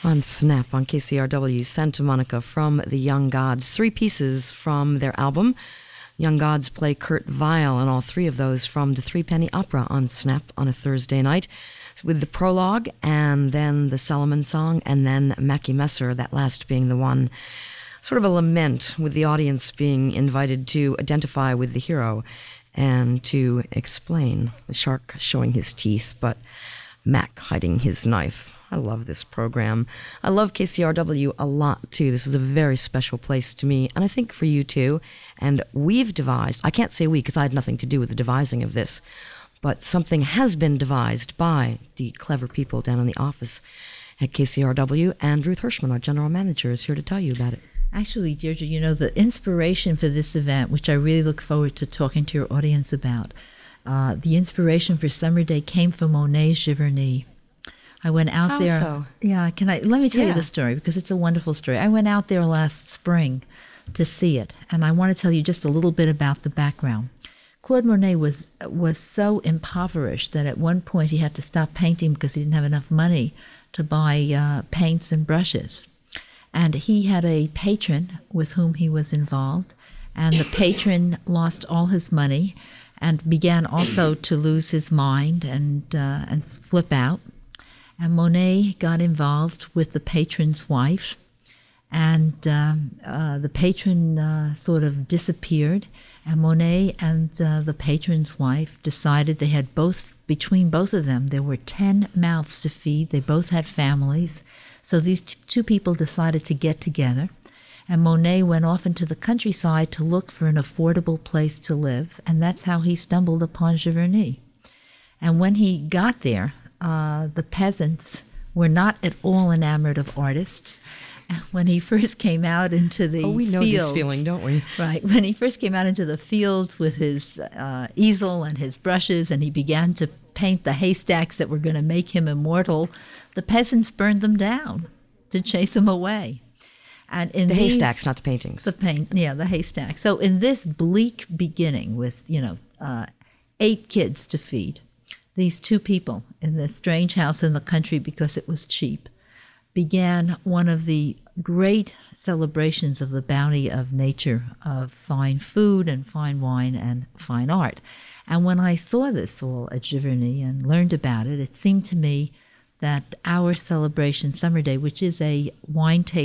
On Snap on KCRW, Santa Monica from the Young Gods. 3 pieces from their album. Young Gods play Kurt Weill, and all 3 of those from the Threepenny Opera on Snap on a Thursday night, with the prologue and then the Solomon song and then Mackie Messer, that last being the one, sort of a lament with the audience being invited to identify with the hero and to explain the shark showing his teeth, but Mac hiding his knife. I love this program. I love KCRW a lot, too. This is a very special place to me, and I think for you, too. And we've devised, I can't say we because I had nothing to do with the devising of this, but something has been devised by the clever people down in the office at KCRW, and Ruth Hirschman, our general manager, is here to tell you about it. Actually, Deirdre, you know, the inspiration for this event, which I really look forward to talking to your audience about, the inspiration for Summer Day came from Monet Giverny. I went out there. So? Yeah, let me tell you the story because it's a wonderful story. I went out there last spring to see it, and I want to tell you just a little bit about the background. Claude Monet was so impoverished that at one point he had to stop painting because he didn't have enough money to buy paints and brushes. And he had a patron with whom he was involved, and the patron lost all his money and began also to lose his mind and flip out. And Monet got involved with the patron's wife, and the patron sort of disappeared. And Monet and the patron's wife decided they had between both of them, there were 10 mouths to feed. They both had families. So these 2 people decided to get together. And Monet went off into the countryside to look for an affordable place to live. And that's how he stumbled upon Giverny. And when he got there, the peasants were not at all enamored of artists. When he first came out into the fields... we know this feeling, don't we? Right. When he first came out into the fields with his easel and his brushes, and he began to paint the haystacks that were going to make him immortal, the peasants burned them down to chase him away. And in the haystacks, not the paintings. The haystacks. So in this bleak beginning with, 8 kids to feed, these 2 people in this strange house in the country because it was cheap, began one of the great celebrations of the bounty of nature, of fine food and fine wine and fine art. And when I saw this all at Giverny and learned about it, it seemed to me that our celebration, Summer Day, which is a wine tasting